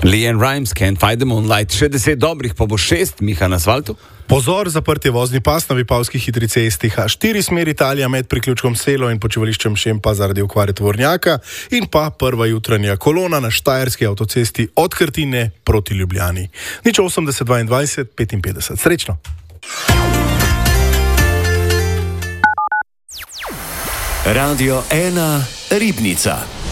Leanne Rimes, Can't Fight the Moonlight, še 10 dobrih, pa bo 6, Miha na asfaltu. Pozor, zaprt je vozni pas na Vipavski hitri cesti H4 smer Italija med priključkom Selo in počivališčem Šempa zaradi okvare tovornjaka in pa prva jutranja kolona na Štajerski avtocesti od Krtine proti Ljubljani. 80 22 55. Srečno! Radio 1 Ribnica.